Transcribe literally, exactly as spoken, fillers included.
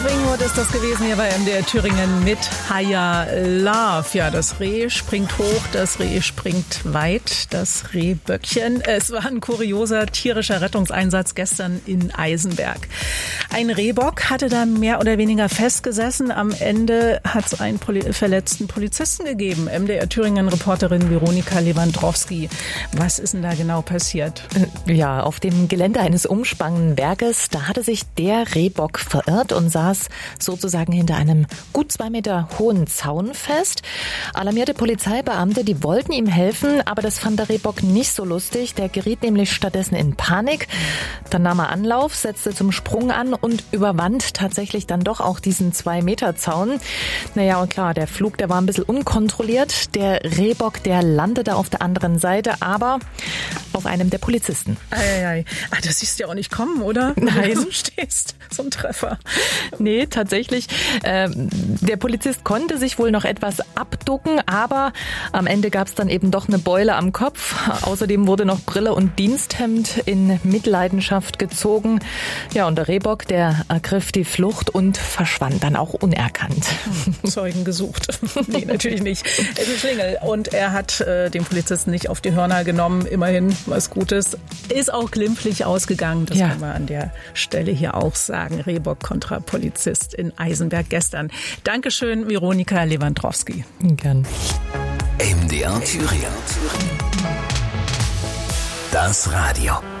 Swingwood ist das gewesen hier bei M D R Thüringen mit Higher Love. Ja, das Reh springt hoch, das Reh springt weit, das Rehböckchen. Es war ein kurioser tierischer Rettungseinsatz gestern in Eisenberg. Ein Rehbock hatte da mehr oder weniger festgesessen. Am Ende hat es einen Poli- verletzten Polizisten gegeben. M D R Thüringen-Reporterin Veronika Lewandrowski. Was ist denn da genau passiert? Ja, auf dem Gelände eines umspannenden Berges, da hatte sich der Rehbock verirrt und saß sozusagen hinter einem gut zwei Meter hohen Zaun fest. Alarmierte Polizeibeamte, die wollten ihm helfen, aber das fand der Rehbock nicht so lustig. Der geriet nämlich stattdessen in Panik. Dann nahm er Anlauf, setzte zum Sprung an und überwand tatsächlich dann doch auch diesen zwei Meter Zaun. Naja, und klar, der Flug, der war ein bisschen unkontrolliert. Der Rehbock, der landete auf der anderen Seite, aber auf einem der Polizisten. Eieiei. Ah, das siehst du ja auch nicht kommen, oder? Nein. Wenn du stehst, so ein Treffer. Nee, tatsächlich. Ähm, der Polizist konnte sich wohl noch etwas abducken, aber am Ende gab es dann eben doch eine Beule am Kopf. Außerdem wurde noch Brille und Diensthemd in Mitleidenschaft gezogen. Ja, und der Rehbock, der ergriff die Flucht und verschwand dann auch unerkannt. Zeugen gesucht. Nee, natürlich nicht. Es ist ein Schlingel und er hat äh, den Polizisten nicht auf die Hörner genommen. Immerhin was Gutes. Ist auch glimpflich ausgegangen. Das Ja. kann man an der Stelle hier auch sagen. Rehbock kontra Polizist in Eisenberg gestern. Dankeschön, Veronika Lewandrowski. Gern. M D R Thüringen. Das Radio.